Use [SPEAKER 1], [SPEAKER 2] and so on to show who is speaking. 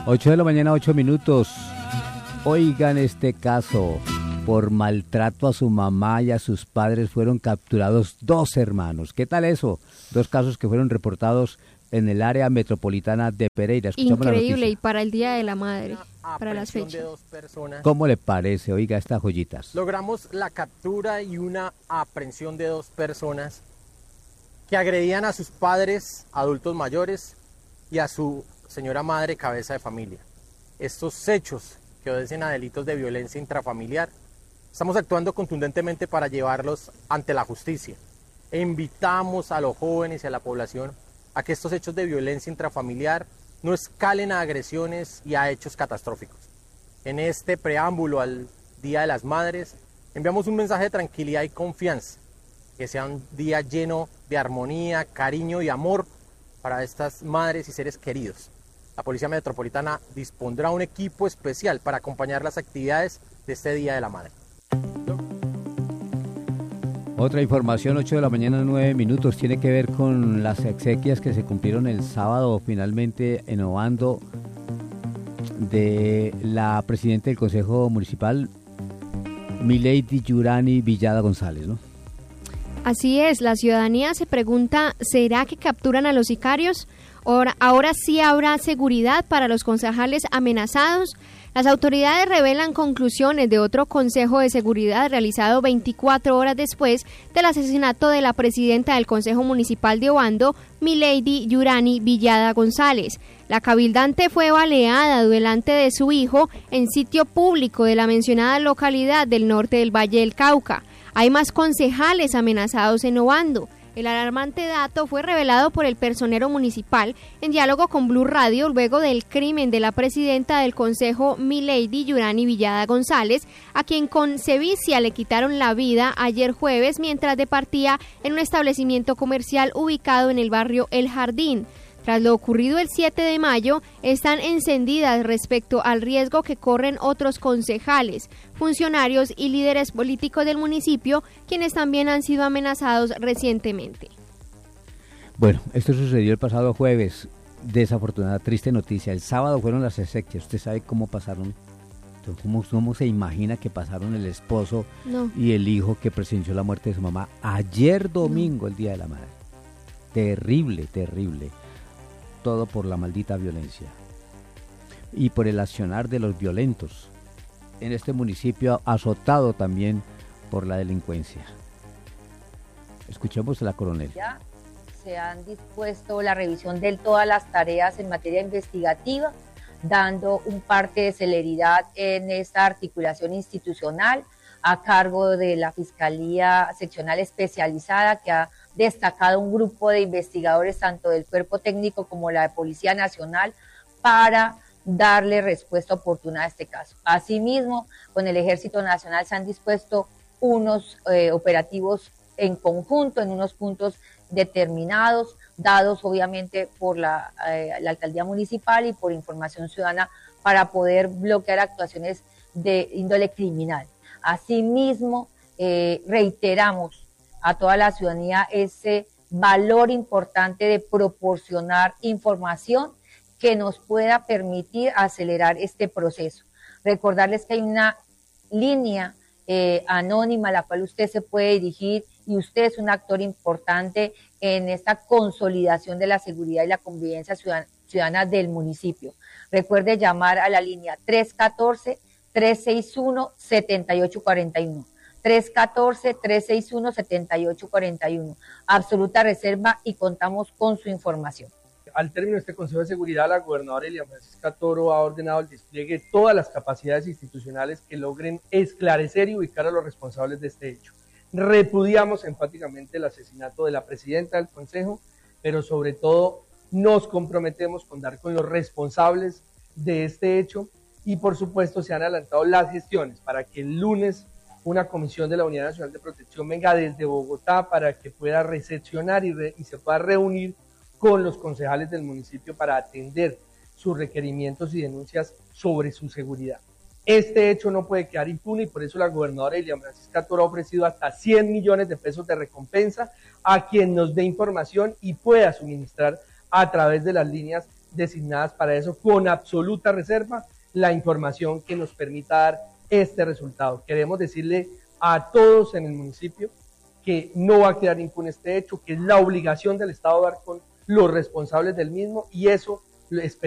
[SPEAKER 1] 8 de la mañana, 8 minutos. Oigan este caso. Por maltrato a su mamá y a sus padres fueron capturados 2 hermanos. ¿Qué tal eso? 2 casos que fueron reportados en el área metropolitana de Pereira. Escuchamos
[SPEAKER 2] increíble, y para el Día de la Madre, para las fechas.
[SPEAKER 3] De 2 personas.
[SPEAKER 1] ¿Cómo le parece? Oiga, estas joyitas.
[SPEAKER 3] Logramos la captura y una aprehensión de 2 personas que agredían a sus padres, adultos mayores, y a su señora madre, cabeza de familia. Estos hechos que obedecen a delitos de violencia intrafamiliar, estamos actuando contundentemente para llevarlos ante la justicia. E invitamos a los jóvenes y a la población a que estos hechos de violencia intrafamiliar no escalen a agresiones y a hechos catastróficos. En este preámbulo al Día de las Madres, enviamos un mensaje de tranquilidad y confianza, que sea un día lleno de armonía, cariño y amor para estas madres y seres queridos. La Policía Metropolitana dispondrá un equipo especial para acompañar las actividades de este Día de la Madre.
[SPEAKER 1] Otra información, 8 de la mañana, 9 minutos, tiene que ver con las exequias que se cumplieron el sábado, finalmente en Obando, de la presidenta del Consejo Municipal, Milady Yurani Villada González, ¿no?
[SPEAKER 2] Así es, la ciudadanía se pregunta, ¿será que capturan a los sicarios? Ahora sí habrá seguridad para los concejales amenazados. Las autoridades revelan conclusiones de otro Consejo de Seguridad realizado 24 horas después del asesinato de la presidenta del Consejo Municipal de Obando, Milady Yurani Villada González. La cabildante fue baleada delante de su hijo en sitio público de la mencionada localidad del norte del Valle del Cauca. Hay más concejales amenazados en Obando. El alarmante dato fue revelado por el personero municipal en diálogo con Blue Radio luego del crimen de la presidenta del Consejo, Milady Yurani Villada González, a quien con sevicia le quitaron la vida ayer jueves mientras departía en un establecimiento comercial ubicado en el barrio El Jardín. Tras lo ocurrido el 7 de mayo, están encendidas respecto al riesgo que corren otros concejales, funcionarios y líderes políticos del municipio, quienes también han sido amenazados recientemente.
[SPEAKER 1] Bueno, esto sucedió el pasado jueves. Desafortunada, triste noticia. El sábado fueron las exequias. ¿Usted sabe cómo pasaron? ¿Cómo se imagina que pasaron el esposo y el hijo que presenció la muerte de su mamá ayer domingo, el Día de la Madre? Terrible, terrible. Todo por la maldita violencia y por el accionar de los violentos en este municipio azotado también por la delincuencia. Escuchemos a la coronel.
[SPEAKER 4] Ya se han dispuesto la revisión de todas las tareas en materia investigativa, dando un parte de celeridad en esta articulación institucional a cargo de la Fiscalía Seccional Especializada, que ha destacado un grupo de investigadores tanto del Cuerpo Técnico como la de Policía Nacional para darle respuesta oportuna a este caso. Asimismo, con el Ejército Nacional se han dispuesto unos operativos en conjunto en unos puntos determinados, dados obviamente por la Alcaldía Municipal y por información ciudadana para poder bloquear actuaciones de índole criminal. Asimismo, reiteramos a toda la ciudadanía ese valor importante de proporcionar información que nos pueda permitir acelerar este proceso. Recordarles que hay una línea anónima a la cual usted se puede dirigir y usted es un actor importante en esta consolidación de la seguridad y la convivencia ciudadana del municipio. Recuerde llamar a la línea 314-361-7841. 314-361-7841. Absoluta reserva y contamos con su información.
[SPEAKER 5] Al término de este Consejo de Seguridad, la gobernadora Elia Francisca Toro ha ordenado el despliegue de todas las capacidades institucionales que logren esclarecer y ubicar a los responsables de este hecho. Repudiamos enfáticamente el asesinato de la presidenta del Consejo, pero sobre todo nos comprometemos con dar con los responsables de este hecho y por supuesto se han adelantado las gestiones para que el lunes una comisión de la Unidad Nacional de Protección venga desde Bogotá para que pueda recepcionar y se pueda reunir con los concejales del municipio para atender sus requerimientos y denuncias sobre su seguridad. Este hecho no puede quedar impune y por eso la gobernadora Elia Francisca Toro ha ofrecido hasta 100 millones de pesos de recompensa a quien nos dé información y pueda suministrar a través de las líneas designadas para eso, con absoluta reserva, la información que nos permita dar este resultado. Queremos decirle a todos en el municipio que no va a quedar impune este hecho, que es la obligación del Estado dar con los responsables del mismo, y eso lo esperamos.